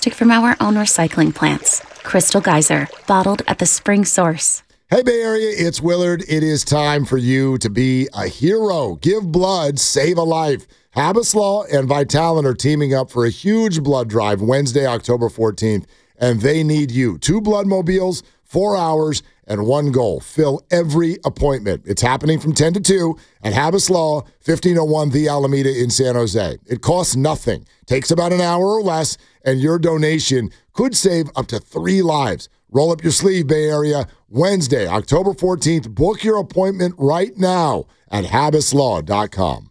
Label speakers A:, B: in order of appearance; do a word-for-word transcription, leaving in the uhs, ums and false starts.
A: plastic from our own recycling plants. Crystal Geyser, bottled at the spring source.
B: Hey, Bay Area, it's Willard. It is time for you to be a hero. Give blood, save a life. Habas Law and Vitalant are teaming up for a huge blood drive Wednesday, October fourteenth, and they need you. Two blood mobiles, four hours, and one goal. Fill every appointment. It's happening from ten to two at Habas Law, fifteen oh one The Alameda in San Jose. It costs nothing, takes about an hour or less, and your donation could save up to three lives. Roll up your sleeve, Bay Area. Wednesday, October fourteenth. Book your appointment right now at habas law dot com.